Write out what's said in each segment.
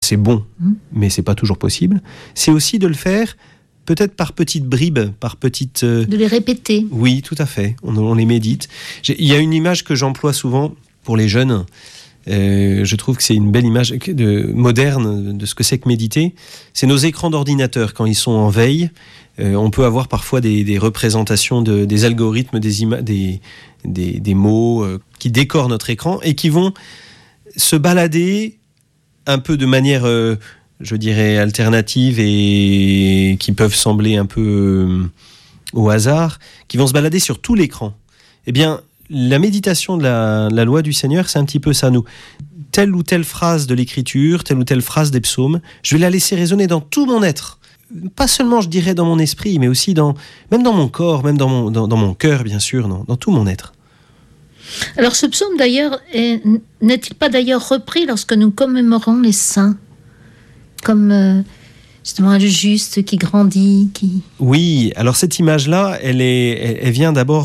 c'est bon, mais c'est pas toujours possible. C'est aussi de le faire peut-être par petites bribes, par petites... De les répéter. Oui, tout à fait. On les médite. Il y a une image que j'emploie souvent pour les jeunes. Je trouve que c'est une belle image moderne de ce que c'est que méditer. C'est nos écrans d'ordinateur quand ils sont en veille. On peut avoir parfois des représentations des algorithmes, des mots qui décorent notre écran et qui vont se balader un peu de manière, je dirais, alternative et qui peuvent sembler un peu au hasard, qui vont se balader sur tout l'écran. Eh bien, la méditation de la loi du Seigneur, c'est un petit peu ça, nous. Telle ou telle phrase de l'Écriture, telle ou telle phrase des psaumes, je vais la laisser résonner dans tout mon être. Pas seulement, je dirais, dans mon esprit, mais aussi même dans mon corps, même dans mon cœur, bien sûr, dans tout mon être. Alors ce psaume, d'ailleurs, n'est-il pas d'ailleurs repris lorsque nous commémorons les saints ? Comme justement le juste qui grandit, qui... Oui, alors cette image-là, elle vient d'abord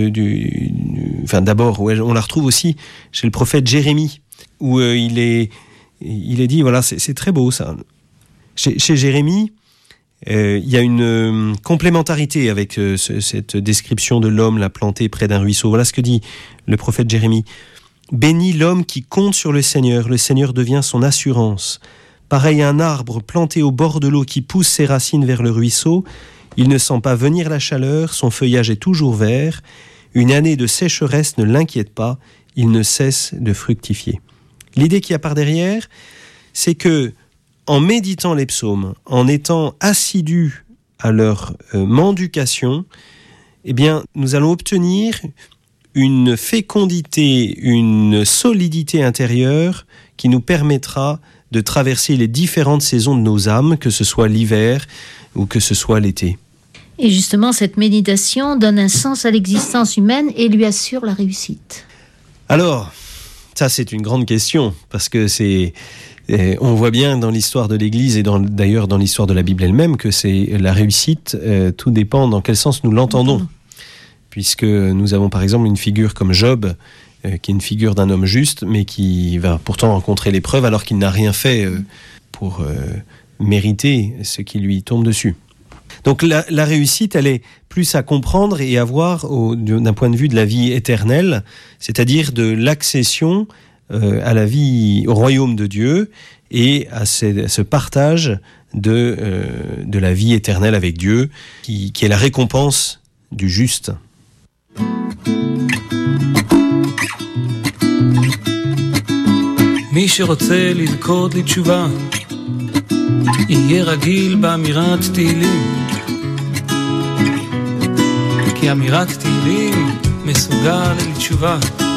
d'abord, on la retrouve aussi chez le prophète Jérémie, où il est dit, voilà, c'est très beau ça. Chez Jérémie, il y a une complémentarité avec cette description de l'homme là, planté près d'un ruisseau. Voilà ce que dit le prophète Jérémie. « Bénis l'homme qui compte sur le Seigneur devient son assurance. Pareil à un arbre planté au bord de l'eau qui pousse ses racines vers le ruisseau, il ne sent pas venir la chaleur, son feuillage est toujours vert. Une année de sécheresse ne l'inquiète pas, il ne cesse de fructifier. » L'idée qu'il y a par derrière, c'est que en méditant les psaumes, en étant assidus à leur mendication, eh bien, nous allons obtenir une fécondité, une solidité intérieure qui nous permettra de traverser les différentes saisons de nos âmes, que ce soit l'hiver ou que ce soit l'été. Et justement, cette méditation donne un sens à l'existence humaine et lui assure la réussite. Alors, ça c'est une grande question, parce que on voit bien dans l'histoire de l'Église et d'ailleurs dans l'histoire de la Bible elle-même que c'est la réussite, tout dépend dans quel sens nous l'entendons. Puisque nous avons par exemple une figure comme Job, qui est une figure d'un homme juste, mais qui va pourtant rencontrer l'épreuve alors qu'il n'a rien fait pour mériter ce qui lui tombe dessus. Donc la réussite, elle est plus à comprendre et à voir d'un point de vue de la vie éternelle, c'est-à-dire de l'accession à la vie, au royaume de Dieu et à ce partage de la vie éternelle avec Dieu, qui est la récompense du juste. מי שרוצה ללכוד לתשובה יהיה רגיל באמירת תהילים כי אמירת תהילים מסוגל לתשובה